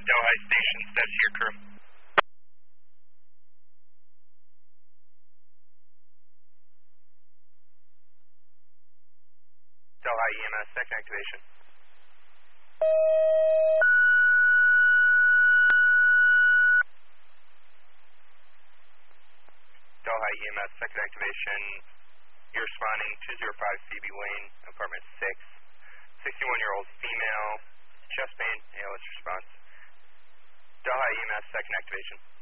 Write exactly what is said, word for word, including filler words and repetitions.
Delhi Station, that's your crew. Delhi E M S, second activation. Delhi E M S, second activation. You're responding two zero five Phoebe Lane, apartment six. sixty-one-year-old female, chest pain, A L S response. Delhi E M S, second activation.